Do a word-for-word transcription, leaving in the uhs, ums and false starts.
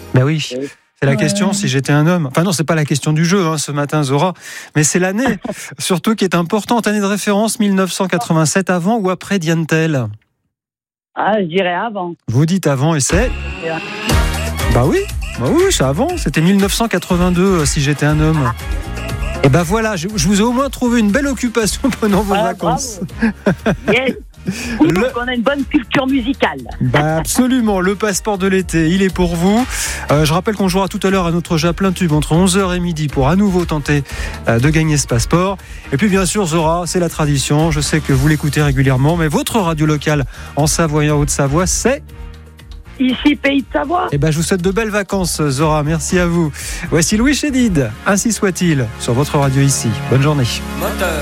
Ben oui. C'est la question, si j'étais un homme. Enfin non, c'est pas la question du jeu, hein, ce matin, Zora. Mais c'est l'année, surtout, qui est importante. Année de référence, dix-neuf cent quatre-vingt-sept, avant ou après Diane-t-elle ? Ah, je dirais avant. Vous dites avant et c'est ? Bah oui, bah oui, c'est avant. C'était dix-neuf cent quatre-vingt-deux, si j'étais un homme. Et ben voilà, je, je vous ai au moins trouvé une belle occupation pendant vos ah, vacances. Yes. Le... Donc on a une bonne culture musicale. Bah absolument, le passeport de l'été, il est pour vous. Euh, je rappelle qu'on jouera tout à l'heure à notre jeu à plein tube entre onze heures et midi pour à nouveau tenter euh, de gagner ce passeport. Et puis bien sûr, Zora, c'est la tradition. Je sais que vous l'écoutez régulièrement, mais votre radio locale en Savoie et en Haute-Savoie, c'est... Ici, Pays de Savoie. Eh ben, je vous souhaite de belles vacances, Zora. Merci à vous. Voici Louis Chédid. Ainsi soit-il sur votre radio ici. Bonne journée.